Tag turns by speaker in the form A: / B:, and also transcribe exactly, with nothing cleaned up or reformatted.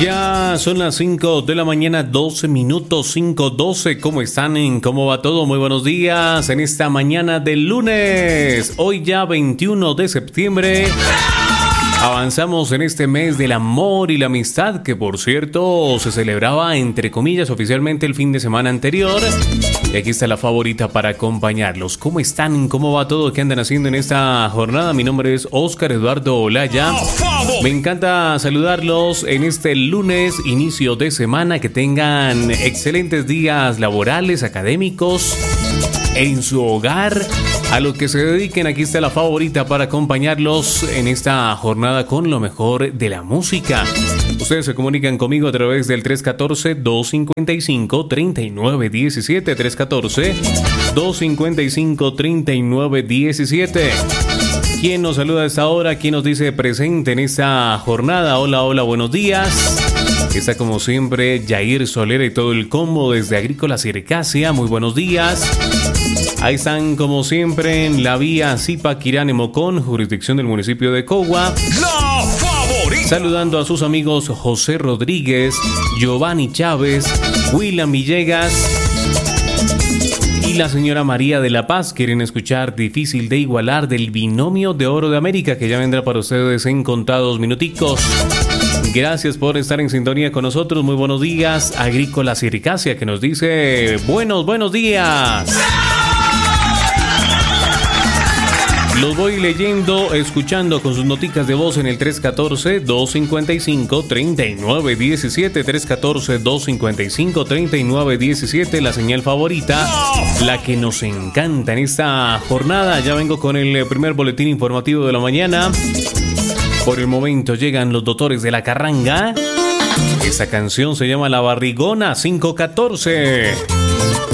A: Ya son las cinco de la mañana, doce minutos, cinco doce. ¿Cómo están? ¿Cómo va todo? Muy buenos días en esta mañana del lunes. Hoy ya veintiuno de septiembre. Avanzamos en este mes del amor y la amistad, que por cierto se celebraba entre comillas oficialmente el fin de semana anterior. Y aquí está la favorita para acompañarlos. ¿Cómo están? ¿Cómo va todo? ¿Qué andan haciendo en esta jornada? Mi nombre es Oscar Eduardo Olaya. Me encanta saludarlos en este lunes, inicio de semana. Que tengan excelentes días laborales, académicos, en su hogar, a lo que se dediquen. Aquí está la favorita para acompañarlos en esta jornada con lo mejor de la música. Ustedes se comunican conmigo a través del tres uno cuatro, dos cinco cinco, tres nueve uno siete, tres uno cuatro, dos cinco cinco, tres nueve uno siete. ¿Quién nos saluda a esta hora? ¿Quién nos dice presente en esta jornada? Hola, hola, buenos días. Está como siempre Jair Solera y todo el combo desde Agrícola Circasia. Muy buenos días. Ahí están como siempre en la vía Zipaquirá Nemocón, jurisdicción del municipio de Cogua.
B: La favorita.
A: Saludando a sus amigos José Rodríguez, Giovanni Chávez, William Villegas y la señora María de la Paz. Quieren escuchar Difícil de Igualar del Binomio de Oro de América, que ya vendrá para ustedes en contados minuticos. Gracias por estar en sintonía con nosotros. Muy buenos días. Agrícola Circasia, que nos dice buenos, buenos días. Los voy leyendo, escuchando con sus noticas de voz en el tres uno cuatro, dos cinco cinco, tres nueve uno siete, tres uno cuatro, dos cinco cinco, tres nueve uno siete, la señal favorita, la que nos encanta en esta jornada. Ya vengo con el primer boletín informativo de la mañana. Por el momento llegan los doctores de la carranga. Esta canción se llama La Barrigona cinco catorce.